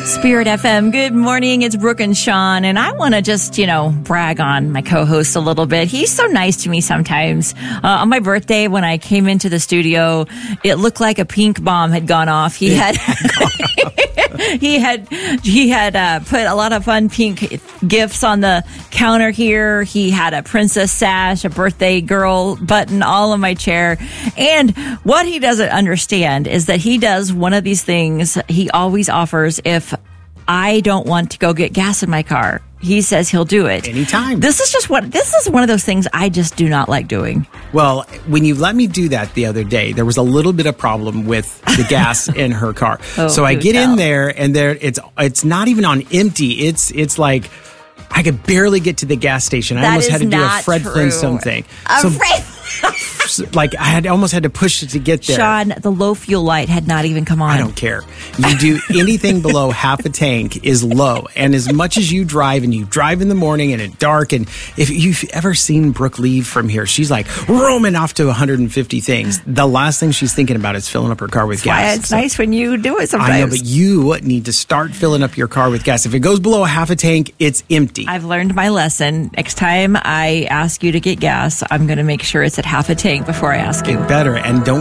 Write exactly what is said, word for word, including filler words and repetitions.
Spirit F M. Good morning. It's Brooke and Sean, and I want to just, you know, brag on my co-host a little bit. He's so nice to me sometimes. Uh, on my birthday, when I came into the studio, it looked like a pink bomb had gone off. He had he had he had uh, put a lot of fun pink gifts on the counter here. He had a princess sash, a birthday girl button, all on my chair. And what he doesn't understand is that he does one of these things he always offers if I don't want to go get gas in my car. He says he'll do it. Anytime. This is just what, this is one of those things I just do not like doing. Well, when you let me do that the other day, there was a little bit of problem with the gas in her car. Oh, so I get no. in there and there it's it's not even on empty. It's it's like I could barely get to the gas station. I That almost is had to do a not Fred true. Flintstone thing. A So- Fred- like I had almost had to push it to get there. Sean, the low fuel light had not even come on. I don't care. You do anything below half a tank is low. And as much as you drive and you drive in the morning and it's dark, and if you've ever seen Brooke leave from here, she's like roaming off to one hundred fifty things. The last thing she's thinking about is filling up her car with That's why gas. it's So- nice when you do it sometimes. I know, but you need to start filling up your car with gas. If it goes below a half a tank, it's empty. I've learned my lesson. Next time I ask you to get gas, I'm going to make sure it's at half a tank before I ask you. Better. And don't